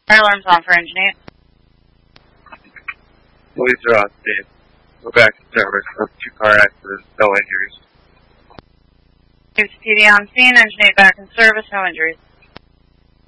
Fire alarm's on for Engine 8. Police are on scene. Go back to service. 2 car accidents, no injuries. PD on scene, Engine 8 back in service, no injuries.